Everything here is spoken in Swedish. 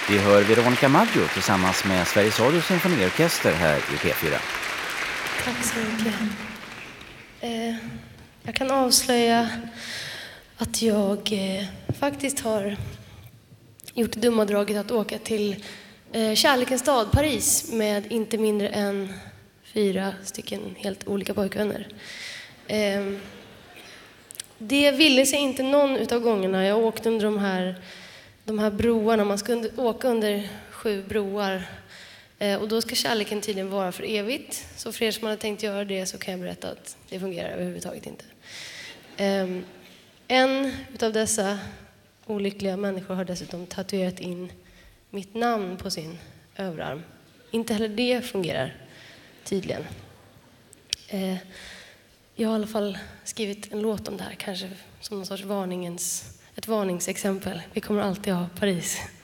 Vi hör Veronica Maggio tillsammans med Sveriges Radios symfoniorkester här i P4. Tack så mycket. Jag kan avslöja att jag faktiskt har gjort det dumma draget att åka till kärlekens stad, Paris, med inte mindre än 4 stycken helt olika pojkvänner. Det ville sig inte någon utav gångerna. Jag åkte under de här broarna. Man ska åka under 7 broar. Och då ska kärleken tydligen vara för evigt. Så för er som hade tänkt göra det så kan jag berätta att det fungerar överhuvudtaget inte. En utav dessa olyckliga människor har dessutom tatuerat in mitt namn på sin överarm. Inte heller det fungerar tydligen. Jag har i alla fall skrivit en låt om det här, kanske som någon sorts ett varningsexempel. Vi kommer alltid ha Paris.